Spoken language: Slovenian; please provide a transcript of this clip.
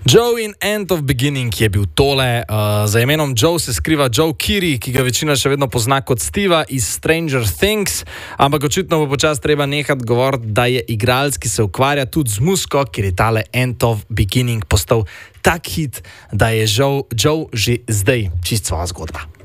Joe in End of Beginning je bil tole. Za imenom Joe se skriva Joe Keery, ki ga večina še vedno pozna kot Steva iz Stranger Things, ampak očitno bo počasi treba nehati govoriti, da je igralec, ki se ukvarja tudi z muziko, ker je tale End of Beginning postal tak hit, da je Joe že zdaj čist svoja zgodba.